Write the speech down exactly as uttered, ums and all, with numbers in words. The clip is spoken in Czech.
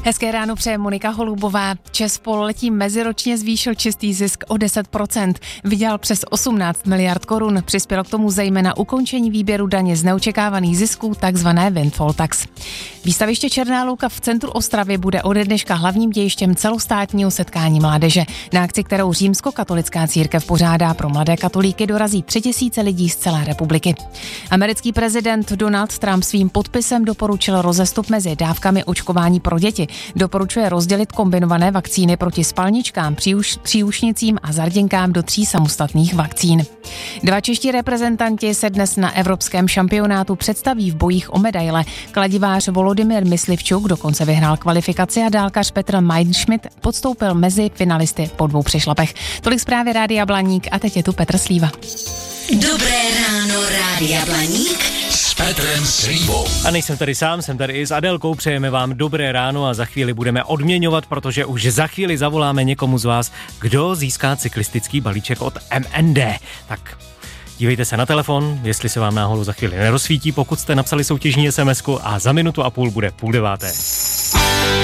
Hezké ráno přeje Monika Holubová. ČEZ pololetí meziročně zvýšil čistý zisk o deset procent. Vydělal přes osmnáct miliard korun. Přispělo k tomu zejména ukončení výběru daně z neočekávaných zisků, takzvané windfall tax. Výstaviště Černá louka v centru Ostravy bude ode dneška hlavním dějištěm celostátního setkání mládeže. Na akci, kterou římskokatolická církev pořádá pro mladé katolíky, dorazí tři tisíce lidí z celé republiky. Americký prezident Donald Trump svým podpisem doporučil rozestup mezi dávkami očkování pro děti. Doporučuje rozdělit kombinované vakcíny proti spalničkám, příuš, příušnicím a zarděnkám do tří samostatných vakcín. Dva čeští reprezentanti se dnes na evropském šampionátu představí v bojích o medaile. Kladivář Volodymyr Myslivčuk dokonce vyhrál kvalifikaci a dálkař Petr Majnschmidt podstoupil mezi finalisty po dvou přešlapech. Tolik zprávy Rádia Blaník a teď je tu Petr Slíva. Dobré ráno, Rádia Blaník s Petrem Slívou. A nejsem tady sám, jsem tady i s Adélkou, přejeme vám dobré ráno a za chvíli budeme odměňovat, protože už za chvíli zavoláme někomu z vás, kdo získá cyklistický balíček od M N D. Tak dívejte se na telefon, jestli se vám náhodou za chvíli nerozsvítí, pokud jste napsali soutěžní es em esku, a za minutu a půl bude půl deváté.